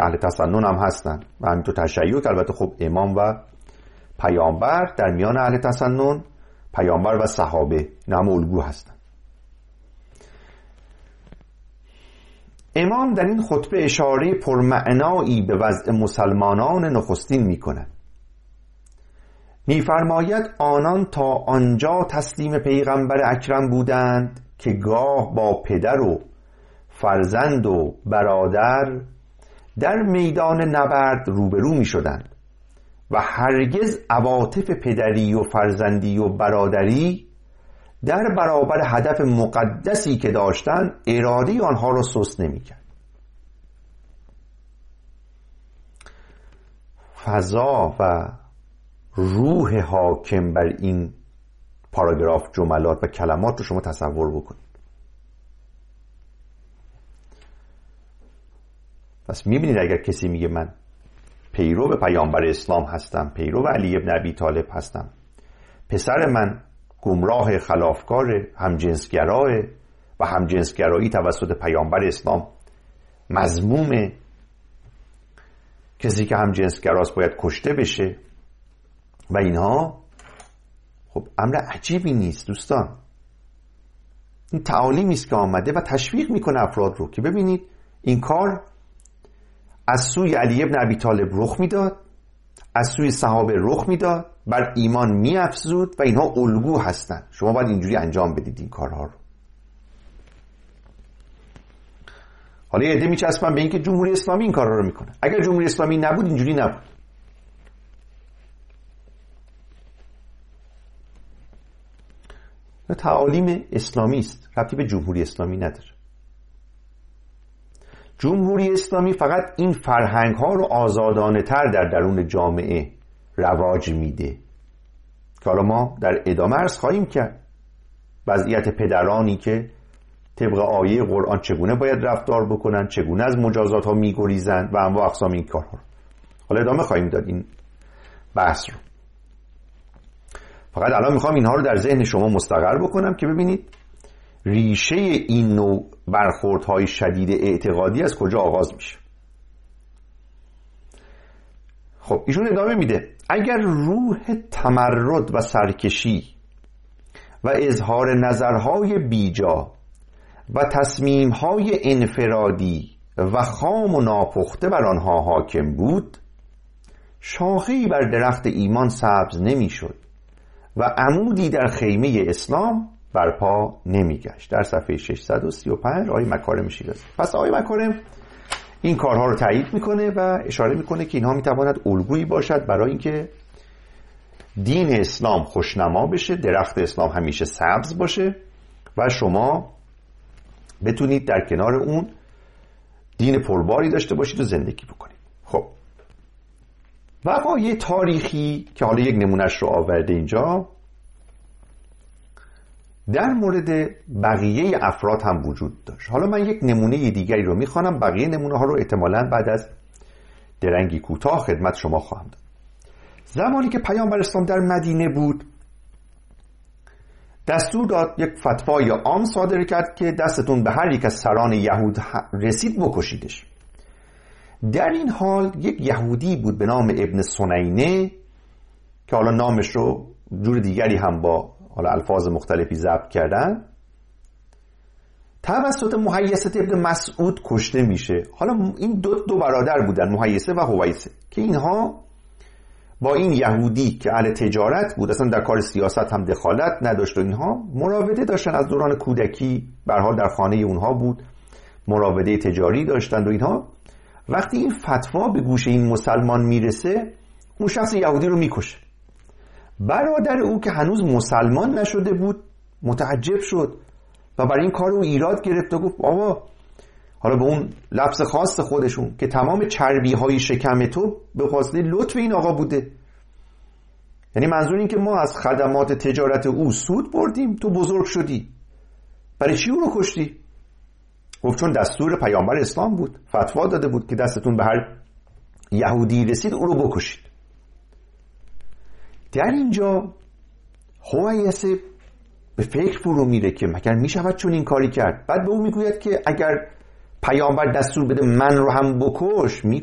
اهل تسنن هم هستن و همینطور تشیع، که البته خب امام و پیامبر در میان اهل تسنن، پیامبر و صحابه هم الگو هستن. امام در این خطبه اشاره پرمعنایی به وضع مسلمانان نخستین می‌کند. می‌فرماید آنان تا آنجا تسلیم پیغمبر اکرم بودند که گاه با پدر و فرزند و برادر در میدان نبرد روبرو می‌شدند و هرگز عواطف پدری و فرزندی و برادری در برابر هدف مقدسی که داشتند اراده آنها را سست نمی‌کرد. فضا و روح حاکم بر این پاراگراف، جملات و کلمات رو شما تصور بکنید. پس می‌بینید اگر کسی میگه من پیرو پیامبر اسلام هستم، پیرو علی ابن ابی طالب هستم، پسر من گمراه خلافکار همجنسگراه و همجنسگرایی توسط پیامبر اسلام مذمومه، کسی که همجنسگراست باید کشته بشه و اینها، خب امر عجیبی نیست دوستان. این تعالیمی است که آمده و تشویق میکنه افراد رو که ببینید این کار از سوی علی ابن ابی طالب رخ میداد، از سوی صحابه رخ میداد، بر ایمان میافزود و اینها الگو هستن. شما باید اینجوری انجام بدید این کارها رو. حالا یه عده میچسبن به اینکه جمهوری اسلامی این کارها رو میکنه. اگر جمهوری اسلامی نبود اینجوری نبود. تعالیم اسلامی است، ربطی به جمهوری اسلامی نداره. جمهوری اسلامی فقط این فرهنگ ها رو آزادانه تر در درون جامعه رواج میده که حالا ما در ادامه عرض خواهیم کرد. وضعیت پدرانی که طبق آیه قرآن چگونه باید رفتار بکنن، چگونه از مجازات ها میگریزن و انواع اقسام این کارها. حالا ادامه خواهیم داد این بحث رو. فقط الان میخوام اینها رو در ذهن شما مستقر بکنم که ببینید ریشه این نوع برخوردهای شدید اعتقادی از کجا آغاز میشه. خب ایشون ادامه میده اگر روح تمرد و سرکشی و اظهار نظرهای بیجا و تصمیمهای انفرادی و خام و ناپخته بر آنها حاکم بود، شاخه‌ای بر درخت ایمان سبز نمیشد و عمودی در خیمه اسلام برپا نمیگشت. در صفحه 635 آیه مکارم شیرازی. پس آیه مکارم این کارها رو تایید میکنه و اشاره میکنه که اینها میتواند الگویی باشد برای اینکه دین اسلام خوشنما بشه، درخت اسلام همیشه سبز باشه و شما بتونید در کنار اون دین پرباری داشته باشید و زندگی بکنید. خب وقایع تاریخی که حالا یک نمونهش رو آورده اینجا در مورد بقیه افراد هم وجود داشت. حالا من یک نمونه دیگری رو میخوانم، بقیه نمونه ها رو احتمالاً بعد از درنگی کوتاه خدمت شما خواهم داد. زمانی که پیامبر اسلام در مدینه بود دستور داد، یک فتوای عام صادر کرد که دستتون به هر یک از سران یهود رسید بکشیدش. در این حال یک یهودی بود به نام ابن سنینه که حالا نامش رو جور دیگری هم با حالا الفاظ مختلفی ضبط کردن، توسط مهیسه ابن مسعود کشته میشه. حالا این دو برادر بودن، مهیسه و هویسه، که اینها با این یهودی که اهل تجارت بود، اصلا در کار سیاست هم دخالت نداشت و اینها مراوده داشتن از دوران کودکی، به هر حال در خانه اونها بود، مراوده تجاری داشتند و اینها. وقتی این فتوا به گوش این مسلمان میرسه، اون شخص یهودی رو میکشه. برادر او که هنوز مسلمان نشده بود متعجب شد و برای این کار او ایراد گرفت و گفت بابا، حالا به اون لفظ خاص خودشون که تمام چربی های شکم تو به واسطه لطف این آقا بوده، یعنی منظور این که ما از خدمات تجارت او سود بردیم، تو بزرگ شدی، برای چی او رو کشتی؟ گفت چون دستور پیامبر اسلام بود، فتوا داده بود که دستتون به هر یهودی رسید او رو بکشید. در اینجا هویسه به فکر فرو میره که مگر میشود چون این کاری کرد. بعد به او میگوید که اگر پیامبر دستور بده من رو هم بکش